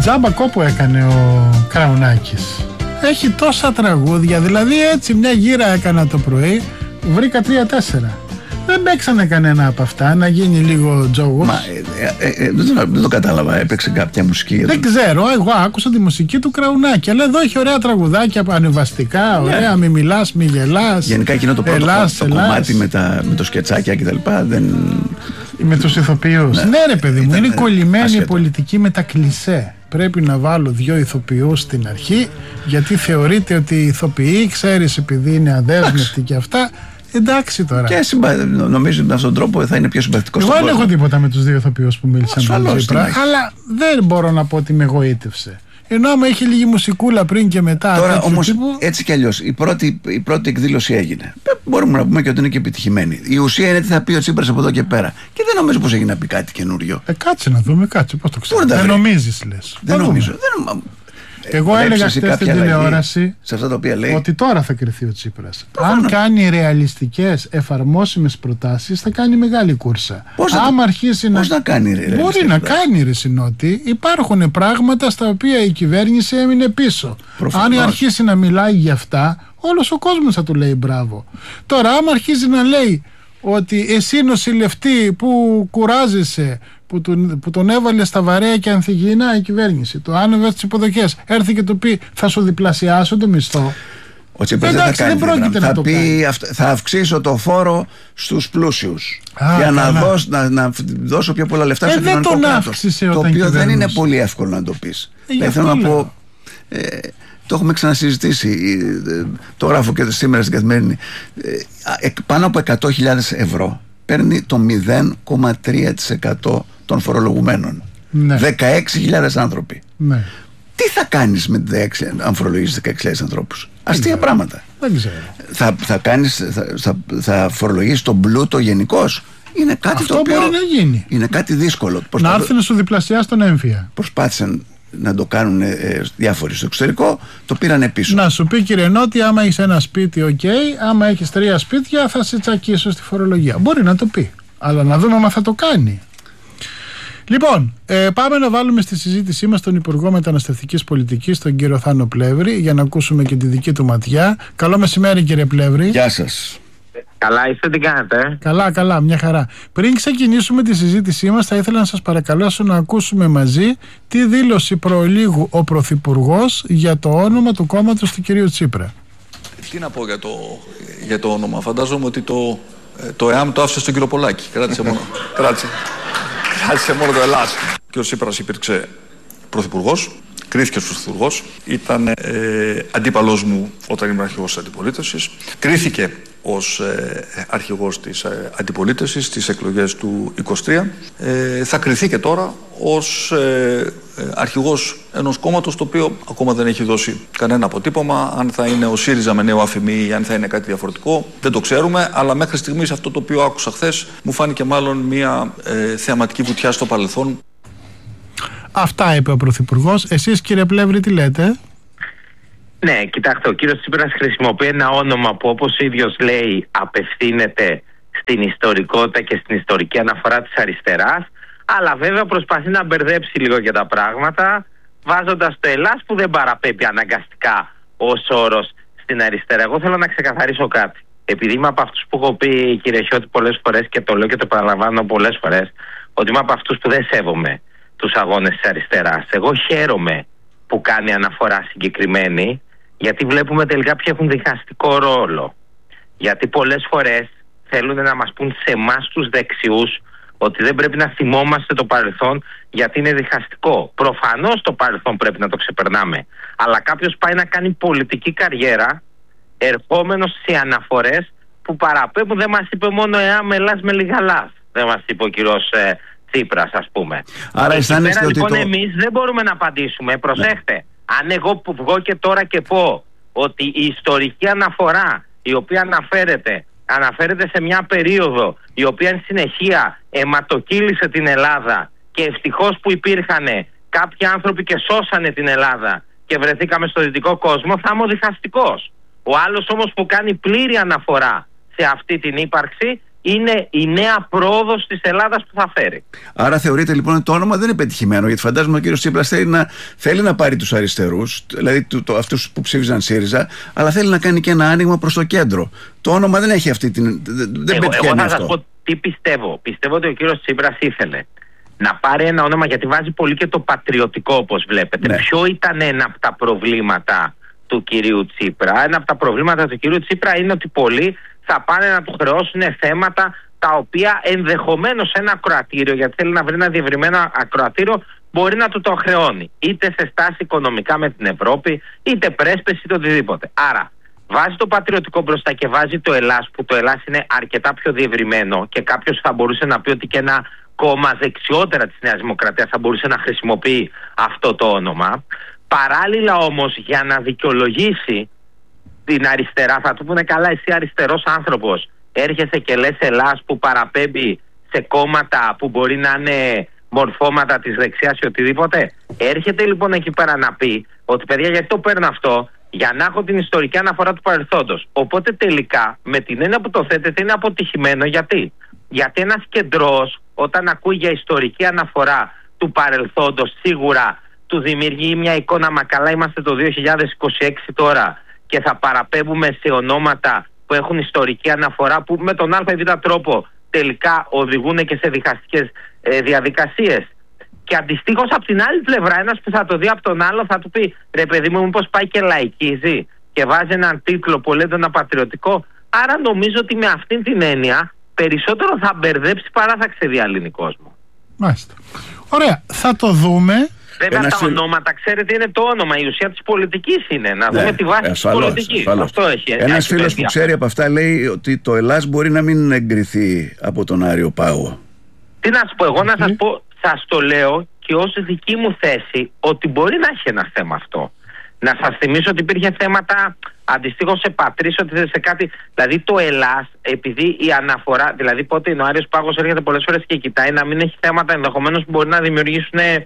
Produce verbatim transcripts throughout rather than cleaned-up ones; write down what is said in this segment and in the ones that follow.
Τζάμπα κόπο έκανε ο Κραουνάκης. Έχει τόσα τραγούδια, δηλαδή έτσι μια γύρα έκανα το πρωί, βρήκα τρία τέσσερα. Δεν παίξανε κανένα από αυτά, να γίνει λίγο τζόγος. Μα ε, ε, ε, δεν, δεν το κατάλαβα, έπαιξε κάποια μουσική. Δεν ξέρω, εγώ άκουσα τη μουσική του Κραουνάκη. Αλλά εδώ έχει ωραία τραγουδάκια ανεβαστικά, ωραία, μη μιλάς, μη γελάς. Γενικά εκείνο το πρώτο Ελλάς, το Ελλάς. κομμάτι με, τα, με το σκετσάκια κτλ. Δεν... Με τους ηθοποιούς. Ναι, ναι ρε παιδί μου, ήταν, είναι κολλημένη ασχέτω. η πολιτική με τα κλισέ. Πρέπει να βάλω δύο ηθοποιούς στην αρχή, γιατί θεωρείται ότι οι ηθοποιοί, ξέρεις, επειδή είναι αδέσμευτοι και αυτά. Εντάξει τώρα. Και συμπα... νομίζω ότι με αυτόν τον τρόπο θα είναι πιο συμπαθητικό. Εγώ δεν έχω τίποτα με τους δύο ηθοποιούς που μίλησαν με τον Τσίπρα, έχει. αλλά δεν μπορώ να πω ότι με εγωίτευσε. Ενώ άμα είχε λίγη μουσικούλα πριν και μετά. Τώρα όμως τύπου... έτσι κι αλλιώς η πρώτη, η πρώτη εκδήλωση έγινε. Μπορούμε να πούμε και ότι είναι και επιτυχημένη. Η ουσία είναι τι θα πει ο Τσίπρας από εδώ και πέρα. Και δεν νομίζω πως έχει να πει κάτι καινούριο. Ε, κάτσε να δούμε, κάτσε. Πώς το ξέρω. Δεν νομίζεις, λες. Δεν νομίζω. Δεν... Εγώ ε, έλεγα χθες στην τηλεόραση σε αυτά τα οποία λέει, ότι τώρα θα κρυθεί ο Τσίπρας. Προφανώς. Αν κάνει ρεαλιστικές εφαρμόσιμες προτάσεις, θα κάνει μεγάλη κούρσα. Πώς Άμα να, αρχίσει πώς να... να κάνει ρεαλιστικές Μπορεί να προτάσεις. κάνει ρε Συνότη. Υπάρχουν πράγματα στα οποία η κυβέρνηση έμεινε πίσω. Προφανώς. Αν αρχίσει να μιλάει για αυτά, όλος ο κόσμος θα του λέει μπράβο. Τώρα άμα αρχίζει να λέει ότι εσύ νοσηλευτή που κουράζεσαι, που τον, που τον έβαλε στα βαρέα και ανθυγιεινά η κυβέρνηση, το άνεβε τις υποδοχές, έρθει και του πει θα σου διπλασιάσω το μισθό. Ο Τσίπρας δεν θα κάνει δεν πρόκειται να θα το πει, κάνει. Θα αυξήσω το φόρο στους πλούσιους Α, για να, καλά. δώσ, να, να δώσω πιο πολλά λεφτά Ε, στο δεν κοινωνικό τον κράτος. αύξησε Το όταν οποίο δεν κυβερνούσε. είναι πολύ εύκολο να το πεις. Ε, γι' Ε, θέλω αυτό να λέω. πω, ε, το έχουμε ξανασυζητήσει, ε, το γράφω και σήμερα στην Καθημερινή. Ε, πάνω από εκατό χιλιάδες ευρώ παίρνει το μηδέν κόμμα τρία τοις εκατό των φορολογουμένων. Ναι. δεκαέξι χιλιάδες άνθρωποι. Ναι. Τι θα κάνεις με δεκαέξι, αν φορολογήσεις δεκαέξι χιλιάδες ανθρώπους? Αστεία πράγματα. Δεν ξέρω. Θα, θα, κάνεις, θα, θα, θα φορολογήσεις τον πλούτο γενικώς? Είναι κάτι Αυτό το οποίο μπορεί να γίνει. είναι κάτι δύσκολο. Να έρθει να σου διπλασιάσει τον έμφυα. Προσπάθησαν να το κάνουν ε, διάφοροι στο εξωτερικό, το πήρανε πίσω. Να σου πει κύριε Νότι, άμα έχεις ένα σπίτι, οκ, okay, άμα έχεις τρία σπίτια, θα σε τσακίσω στη φορολογία. Μπορεί να το πει. Αλλά να δούμε αν θα το κάνει. Λοιπόν, ε, πάμε να βάλουμε στη συζήτησή μας τον Υπουργό Μεταναστευτικής Πολιτικής, τον κύριο Θάνο Πλεύρη, για να ακούσουμε και τη δική του ματιά. Καλό μεσημέρι, κύριε Πλεύρη. Γεια σας. Καλά είστε, τι κάνετε? Καλά, καλά, μια χαρά. Πριν ξεκινήσουμε τη συζήτησή μας, θα ήθελα να σας παρακαλέσω να ακούσουμε μαζί τη δήλωση προολίγου ο Πρωθυπουργός για το όνομα του κόμματος του κυρίου Τσίπρα. Τι να πω για το, για το όνομα? Φαντάζομαι ότι το, το ΕΑΜ το άφησε στον κύριο Πολάκη. Κράτησε μόνο, κράτησε, κράτησε μόνο το Ελλάς. Και ο Τσίπρας υπήρξε πρωθυπουργός, κρίθηκε ως πρωθυπουργός, ήταν ε, αντίπαλός μου όταν ήμουν αρχηγός της αντιπολίτευσης, κρίθηκε ως ε, αρχηγός της ε, αντιπολίτευσης στις εκλογές του είκοσι τρία, ε, θα κριθεί και τώρα ως ε, ε, αρχηγός ενός κόμματος το οποίο ακόμα δεν έχει δώσει κανένα αποτύπωμα. Αν θα είναι ο ΣΥΡΙΖΑ με νέο αφημί ή αν θα είναι κάτι διαφορετικό δεν το ξέρουμε, αλλά μέχρι στιγμής αυτό το οποίο άκουσα χθες μου φάνηκε μάλλον μια ε, θεαματική βουτιά στο παρελθόν. Αυτά είπε ο Πρωθυπουργός. Εσείς, κύριε Πλεύρη, τι λέτε? Ναι, κοιτάξτε, ο κύριος Τσίπρας χρησιμοποιεί ένα όνομα που, όπως ο ίδιος λέει, απευθύνεται στην ιστορικότητα και στην ιστορική αναφορά της αριστεράς, αλλά βέβαια προσπαθεί να μπερδέψει λίγο και τα πράγματα, βάζοντας το Ελλάς που δεν παραπέμπει αναγκαστικά ως όρος στην αριστερά. Εγώ θέλω να ξεκαθαρίσω κάτι. Επειδή είμαι από αυτούς που έχω πει, κύριε Χιώτη, πολλές φορές και το λέω και το παραλαμβάνω πολλές φορές, ότι είμαι από αυτούς που δεν σέβομαι τους αγώνες της αριστεράς. Εγώ χαίρομαι που κάνει αναφορά συγκεκριμένη, γιατί βλέπουμε τελικά ποιοι έχουν διχαστικό ρόλο. Γιατί πολλές φορές θέλουν να μας πούν σε εμάς τους δεξιούς ότι δεν πρέπει να θυμόμαστε το παρελθόν γιατί είναι διχαστικό. Προφανώς το παρελθόν πρέπει να το ξεπερνάμε. Αλλά κάποιος πάει να κάνει πολιτική καριέρα ερχόμενος σε αναφορές που παραπέμπουν. Δεν μας είπε μόνο ΕΑΜ Ελλάς με Λιγαλάς. Δεν μας είπε ο κύριος ε, Τσίπρας, ας πούμε. Άρα αισθάνεστε ότι λοιπόν το... εμείς δεν μπορούμε να απαντήσουμε. Προσέχτε. Ναι. Αν εγώ που βγω και τώρα και πω ότι η ιστορική αναφορά η οποία αναφέρεται αναφέρεται σε μια περίοδο η οποία εν συνεχεία αιματοκύλησε την Ελλάδα και ευτυχώς που υπήρχαν κάποιοι άνθρωποι και σώσανε την Ελλάδα και βρεθήκαμε στο δυτικό κόσμο, θα είμαι ο διχαστικός. Ο άλλος όμως που κάνει πλήρη αναφορά σε αυτή την ύπαρξη είναι η νέα πρόοδος της Ελλάδας που θα φέρει. Άρα θεωρείτε λοιπόν ότι το όνομα δεν είναι πετυχημένο, γιατί φαντάζομαι ο κύριος Τσίπρας θέλει να, θέλει να πάρει τους αριστερούς, δηλαδή το, το, αυτούς που ψήφιζαν ΣΥΡΙΖΑ, αλλά θέλει να κάνει και ένα άνοιγμα προς το κέντρο. Το όνομα δεν έχει αυτή την. Δεν εγώ, πετυχαίνει εγώ θα αυτό. σας πω τι πιστεύω. Πιστεύω ότι ο κύριος Τσίπρας ήθελε να πάρει ένα όνομα, γιατί βάζει πολύ και το πατριωτικό, όπως βλέπετε. Ναι. Ποιο ήταν ένα από τα προβλήματα του κυρίου Τσίπρα? Ένα από τα προβλήματα του κυρίου Τσίπρα είναι ότι πολλοί θα πάνε να του χρεώσουν θέματα τα οποία ενδεχομένως ένα ακροατήριο, γιατί θέλει να βρει ένα διευρυμένο ακροατήριο, μπορεί να του το χρεώνει. Είτε σε στάση οικονομικά με την Ευρώπη, είτε πρέσπεση, είτε οτιδήποτε. Άρα, βάζει το πατριωτικό μπροστά και βάζει το Ελλάς, που το Ελλάς είναι αρκετά πιο διευρυμένο και κάποιος θα μπορούσε να πει ότι και ένα κόμμα δεξιότερα της Νέας Δημοκρατίας θα μπορούσε να χρησιμοποιεί αυτό το όνομα. Παράλληλα όμως, για να δικαιολογήσει την αριστερά, θα του πούνε καλά, εσύ αριστερός άνθρωπος έρχεσαι και λες Ελλάς που παραπέμπει σε κόμματα που μπορεί να είναι μορφώματα της δεξιάς ή οτιδήποτε. Έρχεται λοιπόν εκεί πέρα να πει ότι παιδιά, γιατί το παίρνω αυτό? Για να έχω την ιστορική αναφορά του παρελθόντος. Οπότε τελικά με την έννοια που το θέτεται είναι αποτυχημένο. Γιατί? Γιατί ένας κεντρός όταν ακούει για ιστορική αναφορά του παρελθόντος σίγουρα του δημιουργεί μια εικόνα, μα καλά είμαστε το δύο χιλιάδες είκοσι έξι τώρα και θα παραπέμπουμε σε ονόματα που έχουν ιστορική αναφορά, που με τον ΑΒ τρόπο τελικά οδηγούν και σε δικαστικές ε, διαδικασίες. Και αντιστοίχως από την άλλη πλευρά, ένας που θα το δει από τον άλλο θα του πει ρε παιδί μου, μήπως πάει και λαϊκίζει και βάζει έναν τίτλο πολύ έντονα πατριωτικό. Άρα νομίζω ότι με αυτήν την έννοια περισσότερο θα μπερδέψει παρά θα ξεδιαλύνει κόσμο. Μάλιστα. Ωραία, θα το δούμε. Βέβαια Ένα τα συ... ονόματα, ξέρετε, είναι το όνομα. Η ουσία της πολιτικής είναι. Να ναι, δούμε τη βάση ασφαλώς, της πολιτικής. Ασφαλώς. Αυτό έχει. Ένας φίλος που ξέρει από αυτά λέει ότι το Ελλάς μπορεί να μην εγκριθεί από τον Άριο Πάγο. Τι να σας πω, εγώ να σας πω, σας το λέω και ως δική μου θέση ότι μπορεί να έχει ένα θέμα αυτό. Να σας θυμίσω ότι υπήρχε θέματα αντιστοίχως σε πατρίς, ότι σε κάτι. Δηλαδή το Ελλάς, επειδή η αναφορά, δηλαδή πότε είναι ο Άριος Πάγος έρχεται πολλές φορές και κοιτάει να μην έχει θέματα ενδεχομένως που μπορεί να δημιουργήσουν ε,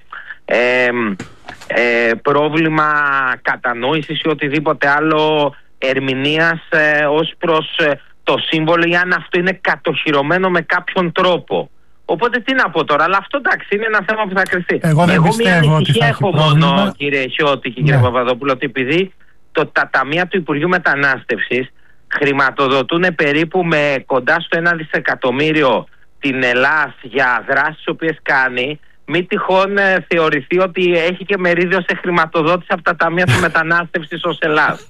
ε, πρόβλημα κατανόησης ή οτιδήποτε άλλο ερμηνείας ε, ως προς ε, το σύμβολο, ή αν αυτό είναι κατοχυρωμένο με κάποιον τρόπο. Οπότε τι να πω τώρα, αλλά αυτό εντάξει είναι ένα θέμα που θα κρυφτεί. Εγώ δεν Εγώ πιστεύω μια ότι θα έχω έχει πρόβλημα. μόνο, κύριε Χιώτη και κύριε Ναι. Παπαδόπουλο, ότι επειδή το, τα ταμεία του Υπουργείου Μετανάστευσης χρηματοδοτούν περίπου με κοντά στο ένα δισεκατομμύριο την Ελλάς για δράσεις τις οποίες κάνει, μη τυχόν ε, θεωρηθεί ότι έχει και μερίδιο σε χρηματοδότηση από τα ταμεία του μετανάστευσης ως Ελλάς.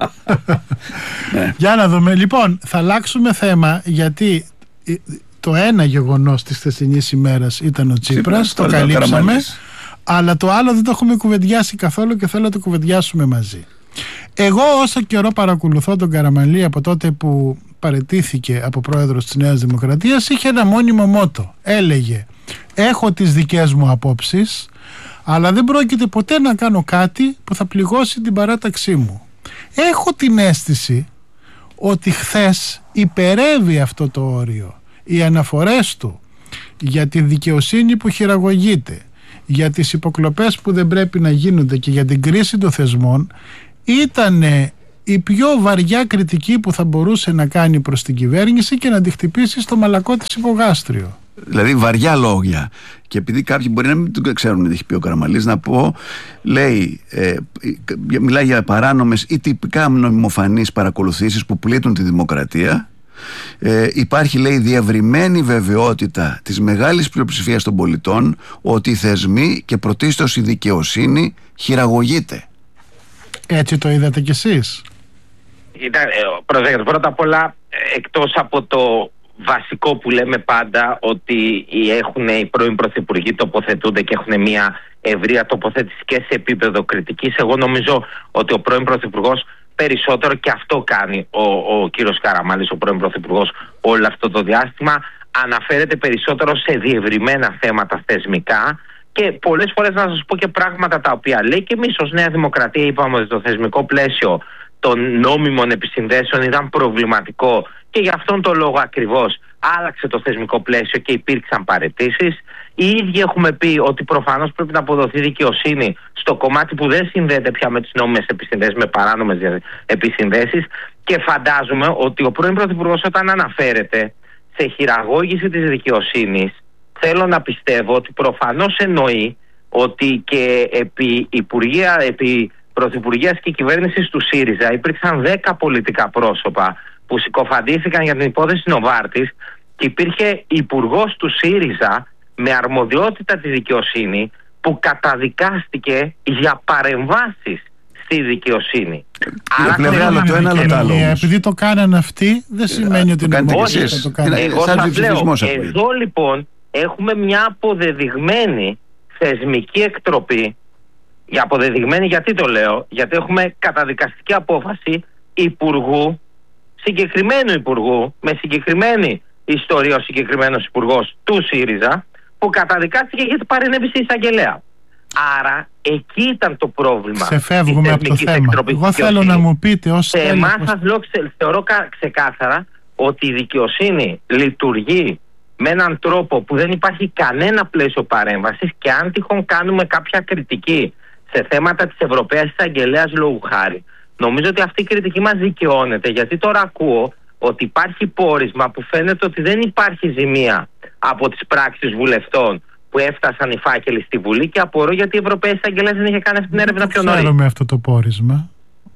Για να δούμε. Λοιπόν, θα αλλάξουμε θέμα, γιατί το ένα γεγονός της χθεσινής ημέρας ήταν ο Τσίπρας, το καλύψαμε, αλλά το άλλο δεν το έχουμε κουβεντιάσει καθόλου και θέλω να το κουβεντιάσουμε μαζί. Εγώ όσο καιρό παρακολουθώ τον Καραμανλή από τότε που παραιτήθηκε από πρόεδρος της Νέας Δημοκρατίας, είχε ένα μόνιμο μότο. Έλεγε, έχω τις δικές μου απόψεις, αλλά δεν πρόκειται ποτέ να κάνω κάτι που θα πληγώσει την παράταξή μου. Έχω την αίσθηση ότι χθες υπερεύει αυτό το όριο. Οι αναφορές του για τη δικαιοσύνη που χειραγωγείται, για τις υποκλοπές που δεν πρέπει να γίνονται και για την κρίση των θεσμών ήταν η πιο βαριά κριτική που θα μπορούσε να κάνει προς την κυβέρνηση και να τη χτυπήσει στο μαλακό της υπογάστριο. Δηλαδή βαριά λόγια. Και επειδή κάποιοι μπορεί να μην το ξέρουν τι έχει πει ο Καραμανλής, να πω, λέει, ε, μιλάει για παράνομες ή τυπικά νομιμοφανείς παρακολουθήσεις που πλήττουν τη δημοκρατία. Ε, υπάρχει, λέει, διευρυμένη βεβαιότητα της μεγάλης πλειοψηφίας των πολιτών ότι οι θεσμοί και πρωτίστως η δικαιοσύνη χειραγωγείται. Έτσι το είδατε κι εσείς? Ήταν, ε, προσέξτε, πρώτα απ' όλα, εκτός από το βασικό που λέμε πάντα, ότι έχουν οι πρώην πρωθυπουργοί τοποθετούνται και έχουν μια ευρεία τοποθέτηση και σε επίπεδο κριτικής, εγώ νομίζω ότι ο πρώην πρωθυπουργός περισσότερο, και αυτό κάνει ο, ο κύριος Καραμανλής, ο πρώην πρωθυπουργός, όλο αυτό το διάστημα, αναφέρεται περισσότερο σε διευρυμένα θέματα θεσμικά και πολλές φορές να σας πω και πράγματα τα οποία λέει, και εμείς ως Νέα Δημοκρατία είπαμε ότι το θεσμικό πλαίσιο των νόμιμων επισυνδέσεων ήταν προβληματικό και γι' αυτόν τον λόγο ακριβώς άλλαξε το θεσμικό πλαίσιο και υπήρξαν παραιτήσεις. Οι ίδιοι έχουμε πει ότι προφανώς πρέπει να αποδοθεί δικαιοσύνη στο κομμάτι που δεν συνδέεται πια με τις νόμιμες επισυνδέσεις, με παράνομες επισυνδέσεις, και φαντάζομαι ότι ο πρώην πρωθυπουργός όταν αναφέρεται σε χειραγώγηση της δικαιοσύνης, θέλω να πιστεύω ότι προφανώς εννοεί ότι και επί, Υπουργεία, επί Πρωθυπουργίας και κυβέρνησης του ΣΥΡΙΖΑ υπήρξαν δέκα πολιτικά πρόσωπα που συκοφαντήθηκαν για την υπόθεση Νοβάρτης και υπήρχε υπουργός του ΣΥΡΙΖΑ με αρμοδιότητα τη δικαιοσύνη που καταδικάστηκε για παρεμβάσεις στη δικαιοσύνη. Άρα πλευρά, άλλο το ένα, άλλο το άλλο. Επειδή το κάνανε αυτοί, δεν σημαίνει ότι το είναι εσείς. το κάνανε. Εγώ σας λέω, εδώ λοιπόν έχουμε μια αποδεδειγμένη θεσμική εκτροπή. Η αποδεδειγμένη, γιατί το λέω, γιατί έχουμε καταδικαστική απόφαση υπουργού, συγκεκριμένου υπουργού, με συγκεκριμένη ιστορία ο συγκεκριμένος υπουργός του ΣΥΡΙΖΑ, που καταδικάστηκε γιατί παρενέβη σε εισαγγελέα. Άρα εκεί ήταν το πρόβλημα. Ξεφεύγουμε από το θέμα. Εγώ θέλω να μου πείτε ως σε εμάς σας λέω, θεωρώ ξεκάθαρα ότι η δικαιοσύνη λειτουργεί με έναν τρόπο που δεν υπάρχει κανένα πλαίσιο παρέμβασης, και αν τυχόν κάνουμε κάποια κριτική σε θέματα της Ευρωπαίας Εισαγγελέας λόγου χάρη, νομίζω ότι αυτή η κριτική μας δικαιώνεται, γιατί τώρα ακούω ότι υπάρχει πόρισμα που φαίνεται ότι δεν υπάρχει ζημία από τις πράξεις βουλευτών που έφτασαν οι φάκελοι στη Βουλή, και απορώ γιατί η Ευρωπαϊκή Εισαγγελέα δεν είχε κάνει αυτή την έρευνα πιο νωρίς. Ξέρουμε αυτό το πόρισμα.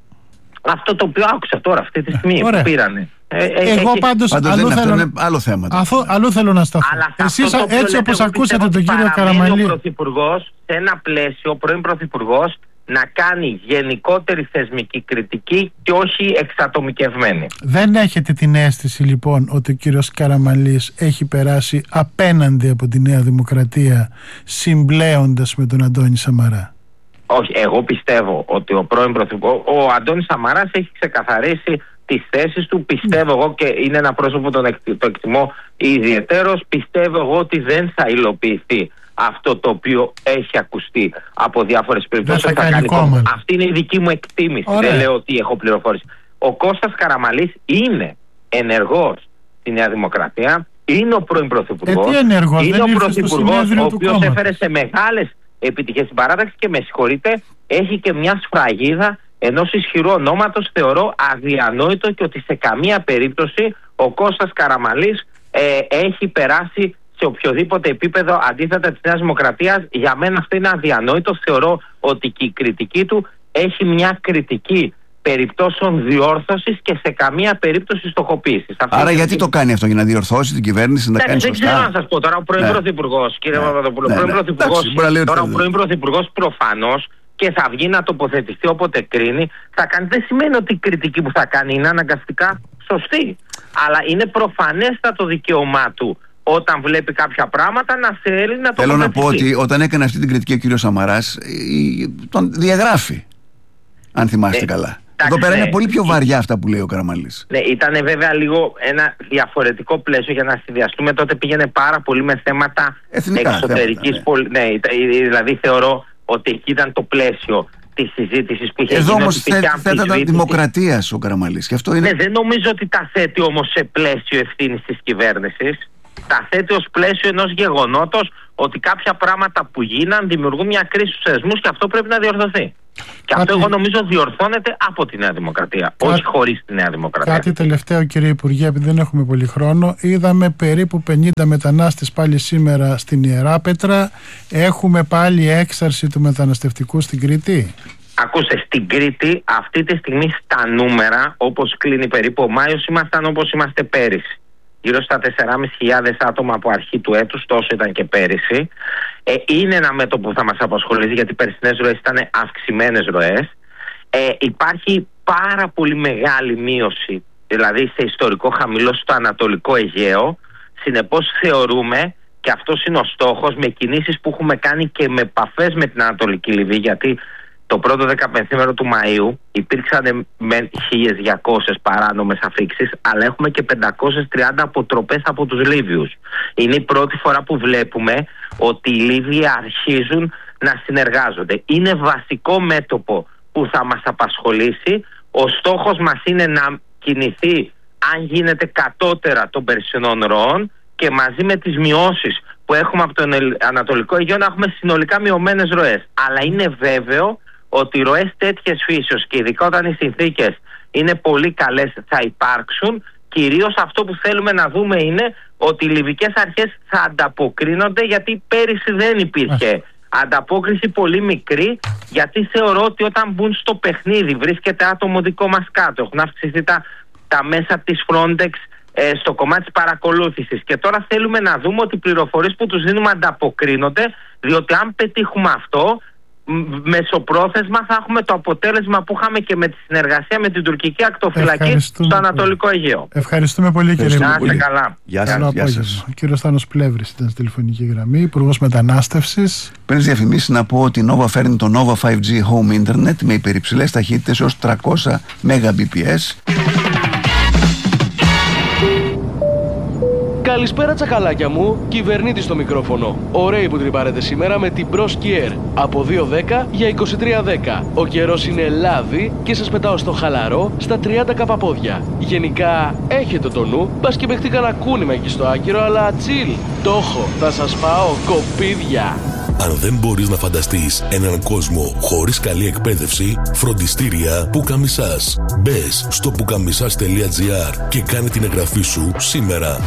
Αυτό το οποίο άκουσα τώρα, αυτή τη στιγμή που πήρανε. Ε, ε, Εγώ έχει... πάντως, πάντως αλλού, θέλω... είναι άλλο θέμα. Αφού, αλλού θέλω να σταθώ. Εσείς έτσι όπως ακούσατε τον κύριο Καραμανλή. Ο Πρωθυπουργός, σε ένα πλαίσιο, ο πρώην Πρωθυπουργός, να κάνει γενικότερη θεσμική κριτική και όχι εξατομικευμένη. Δεν έχετε την αίσθηση λοιπόν ότι ο κύριος Καραμανλής έχει περάσει απέναντι από τη Νέα Δημοκρατία συμπλέοντας με τον Αντώνη Σαμαρά? Όχι, εγώ πιστεύω ότι ο πρώην Πρωθυπουργός, ο Αντώνης Σαμαράς, έχει ξεκαθαρίσει τις θέσεις του. Πιστεύω εγώ, και είναι ένα πρόσωπο που το εκτιμώ ιδιαιτέρως, πιστεύω εγώ ότι δεν θα υλοποιηθεί αυτό το οποίο έχει ακουστεί από διάφορες περιπτώσεις. Δεν θα κάνει κόμμα. Αυτή είναι η δική μου εκτίμηση. Ωραία. Δεν λέω ότι έχω πληροφόρηση. Ο Κώστας Καραμανλής είναι ενεργός στη Νέα Δημοκρατία, είναι ο πρώην Πρωθυπουργός. Ε, τι ενεργός, είναι δεν ο Πρωθυπουργός ο οποίος έφερε σε μεγάλες επιτυχίες στην παράταξη, και με συγχωρείτε, έχει και μια σφραγίδα ενός ισχυρού ονόματος. Θεωρώ αδιανόητο και ότι σε καμία περίπτωση ο Κώστας Καραμανλής ε, έχει περάσει σε οποιοδήποτε επίπεδο αντίθετα της Νέας Δημοκρατίας. Για μένα αυτό είναι αδιανόητο. Θεωρώ ότι και η κριτική του έχει μια κριτική περιπτώσεων διόρθωσης και σε καμία περίπτωση στοχοποίησης. Άρα γιατί το κάνει αυτό, για να διορθώσει την κυβέρνηση, να κάνει σωστά? Δεν ξέρω να σας πω τώρα. Ο πρώην Πρωθυπουργός, κύριε Παπαδοπούλου, ο πρώην Πρωθυπουργός, τώρα ο πρώην Πρωθυπουργός προφανώς και θα βγει να τοποθετηθεί όποτε κρίνει, θα κάνει. Δεν σημαίνει ότι η κριτική που θα κάνει είναι αναγκαστικά σωστή. Αλλά είναι προφανέστατο δικαίωμά του, όταν βλέπει κάποια πράγματα, να θέλει να το. Θέλω να πω ότι όταν έκανε αυτή την κριτική ο κύριος Σαμαράς, τον διαγράφει, αν θυμάστε ε, καλά. Εδώ πέρα ναι, είναι πολύ πιο βαριά αυτά που λέει ο Καραμανλής. Ναι, ήταν βέβαια λίγο ένα διαφορετικό πλαίσιο για να συνδυαστούμε. Τότε πήγαινε πάρα πολύ με θέματα εξωτερικής πολιτικής. Ναι. ναι, δηλαδή θεωρώ ότι εκεί ήταν το πλαίσιο της συζήτησης που είχε γίνει. Εδώ όμως θέταταν δημοκρατίας ο Καραμανλής. Και αυτό είναι... Ναι, δεν νομίζω ότι τα θέτει όμως σε πλαίσιο ευθύνης της κυβέρνησης. Τα θέτει ως πλαίσιο ενός γεγονότος ότι κάποια πράγματα που γίναν δημιουργούν μια κρίση στους θεσμούς, και αυτό πρέπει να διορθωθεί. Και Κάτι... αυτό εγώ νομίζω διορθώνεται από τη Νέα Δημοκρατία, Κάτι... όχι χωρίς τη Νέα Δημοκρατία. Κάτι τελευταίο, κύριε Υπουργέ, επειδή δεν έχουμε πολύ χρόνο. Είδαμε περίπου πενήντα μετανάστες πάλι σήμερα στην Ιεράπετρα. Έχουμε πάλι έξαρση του μεταναστευτικού στην Κρήτη. Ακούστε, στην Κρήτη αυτή τη στιγμή στα νούμερα, όπως κλείνει περίπου ο Μάιος, ήμασταν όπως είμαστε πέρυσι. Γύρω στα τέσσερις χιλιάδες πεντακόσια άτομα από αρχή του έτους, τόσο ήταν και πέρυσι. Ε, είναι ένα μέτωπο που θα μας απασχολήσει, γιατί οι περσινές ροές ήταν αυξημένες ροές. Ε, υπάρχει πάρα πολύ μεγάλη μείωση, δηλαδή σε ιστορικό χαμηλό στο Ανατολικό Αιγαίο. Συνεπώς θεωρούμε, και αυτός είναι ο στόχος, με κινήσεις που έχουμε κάνει και με επαφές με την Ανατολική Λιβύη, γιατί το πρώτο δεκαπενθήμερο του Μαΐου υπήρξαν με χίλιες διακόσιες παράνομες αφήξεις, αλλά έχουμε και πεντακόσιες τριάντα αποτροπές από τους Λίβιους. Είναι η πρώτη φορά που βλέπουμε ότι οι Λίβιοι αρχίζουν να συνεργάζονται. Είναι βασικό μέτωπο που θα μας απασχολήσει. Ο στόχος μας είναι να κινηθεί, αν γίνεται, κατώτερα των περσινών ροών, και μαζί με τις μειώσεις που έχουμε από το Ανατολικό Αιγαίο να έχουμε συνολικά μειωμένες ροές. Αλλά είναι βέβαιο ότι ροές τέτοιες φύσεως, και ειδικά όταν οι συνθήκες είναι πολύ καλές, θα υπάρξουν, κυρίως αυτό που θέλουμε να δούμε είναι ότι οι λιβικές αρχές θα ανταποκρίνονται, γιατί πέρυσι δεν υπήρχε ανταπόκριση, πολύ μικρή, γιατί θεωρώ ότι όταν μπουν στο παιχνίδι, βρίσκεται άτομο δικό μας κάτω, έχουν αυξηθεί τα, τα μέσα της Frontex ε, στο κομμάτι της παρακολούθησης, και τώρα θέλουμε να δούμε ότι οι πληροφορίες που τους δίνουμε ανταποκρίνονται, διότι αν πετύχουμε αυτό, μεσοπρόθεσμα θα έχουμε το αποτέλεσμα που είχαμε και με τη συνεργασία με την τουρκική ακτοφυλακή στο Ανατολικό Αιγαίο. Ευχαριστούμε πολύ, κύριε Μουκούλη. Μουκούλη. Καλά. Γεια σας, γεια σας. Ο κύριος Θάνος Πλεύρης ήταν στη τηλεφωνική γραμμή, Υπουργός Μετανάστευσης. Πριν διαφημίσει, να πω ότι η Nova φέρνει το Nova φάιβ τζι Home Internet με υπερυψηλές ταχύτητες έως τριακόσια Mbps. Καλησπέρα τσακαλάκια μου, κυβερνήτης στο μικρόφωνο. Ωραίοι που τρυπάρετε σήμερα με την Pro Skier. Από δύο δέκα για είκοσι τρία δέκα. Ο καιρός είναι λάδι και σας πετάω στο χαλαρό στα τριάντα καπαπόδια. Γενικά έχετε το νου, μπας και παιχτεί κανένα κούνημα εκεί στο άκυρο, αλλά chill. Το έχω, θα σας πάω κοπίδια. Αν δεν μπορείς να φανταστείς έναν κόσμο χωρίς καλή εκπαίδευση, φροντιστήρια Πουκαμισάς. Μπες στο πουκαμισάς τελεία τζι άρ και κάνε την εγγραφή σου σήμερα.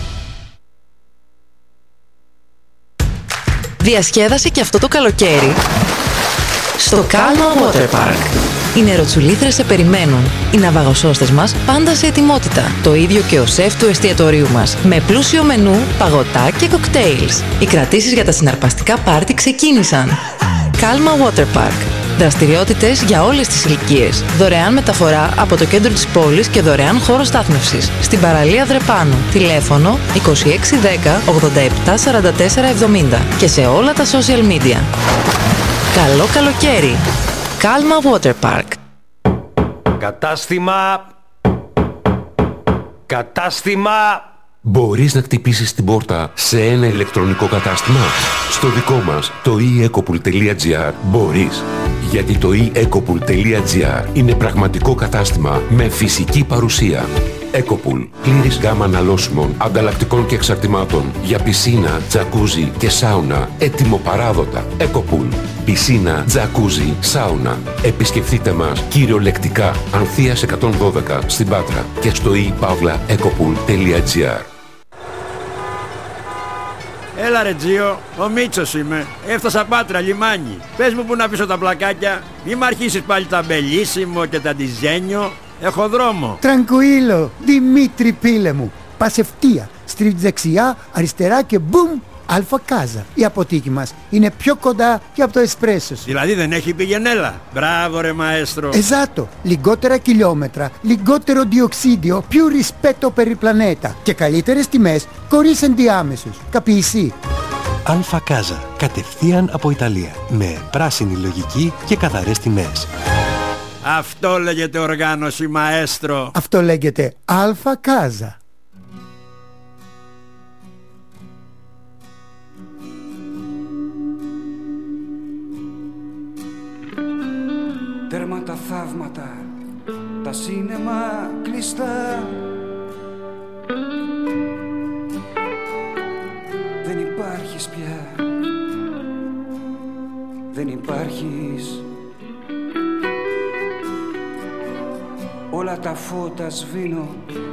Διασκέδασε και αυτό το καλοκαίρι στο Calma Water Park. Οι νεροτσουλήθρες σε περιμένουν. Οι ναυαγοσώστες μας πάντα σε ετοιμότητα. Το ίδιο και ο σεφ του εστιατορίου μας. Με πλούσιο μενού, παγωτά και κοκτέιλς. Οι κρατήσεις για τα συναρπαστικά πάρτι ξεκίνησαν. Calma Water Park. Δραστηριότητες για όλες τις ηλικίες. Δωρεάν μεταφορά από το κέντρο της πόλης και δωρεάν χώρο στάθμευσης. Στην παραλία Δρεπάνου. Τηλέφωνο είκοσι έξι δέκα ογδόντα επτά σαράντα τέσσερα εβδομήντα και σε όλα τα social media. Καλό καλοκαίρι. Calma Water Park. Κατάστημα. Κατάστημα. Μπορείς να χτυπήσεις την πόρτα σε ένα ηλεκτρονικό κατάστημα? Στο δικό μας, το e ecopool τελεία gr, μπορείς. Γιατί το e ecopool τελεία gr είναι πραγματικό κατάστημα με φυσική παρουσία. Ecopool, πλήρης γάμα αναλώσιμων, ανταλλακτικών και εξαρτημάτων για πισίνα, τζακούζι και σάουνα, έτοιμο-παράδοτα. Ecopool, πισίνα, τζακούζι, σάουνα. Επισκεφτείτε μας κυριολεκτικά Ανθείας εκατόν δώδεκα στην Πάτρα και στο e παύλα ecopool τελεία gr. Έλα ρε Τζίο, ο Μίτσος είμαι. Έφτασα Πάτρα, λιμάνι. Πες μου που να πίσω τα πλακάκια. Μη μ' αρχίσεις πάλι τα μπελίσιμο και τα ντιζένιο. Έχω δρόμο. Τραγκουίλο, Δημήτρη πίλε μου. Πας ευθεία, στρίβεις δεξιά, αριστερά και μπουμ, Αλφα Κάζα. Η αποθήκη μας είναι πιο κοντά και από το εσπρέσο σου. Δηλαδή δεν έχει πηγενέλα. Μπράβο ρε μαέστρο. Εζάτο, λιγότερα χιλιόμετρα, λιγότερο διοξίδιο, più rispetto per il planeta και καλύτερες τιμές χωρίς ενδιάμεσους. Καπιεισί. Αλφα Κάζα, κατευθείαν από Ιταλία, με πράσινη λογική και καθαρές τιμές. Αυτό λέγεται οργάνωση μαέστρο. Αυτό λέγεται Αλφα Κάζα. Τέρμα τα θαύματα, τα σίνεμα κλειστά. Δεν υπάρχεις πια, δεν υπάρχεις. Όλα τα φώτα σβήνω